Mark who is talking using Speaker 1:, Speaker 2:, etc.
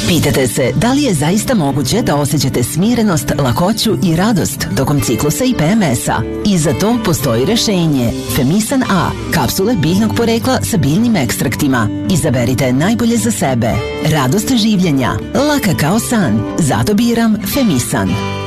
Speaker 1: Pitate se da li je zaista moguće da osjećate smirenost, lakoću i radost tokom ciklusa i PMS-a? I za to postoji rešenje. Femisan A, kapsule biljnog porekla sa biljnim ekstraktima. Izaberite najbolje za sebe. Radost življenja, laka kao san. Zato biram Femisan.